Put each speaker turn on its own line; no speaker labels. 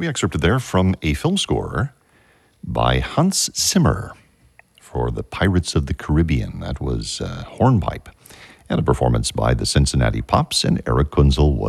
We excerpted there from a film score by Hans Zimmer for the Pirates of the Caribbean. That was Hornpipe. And a performance by the Cincinnati Pops, and Eric Kunzel was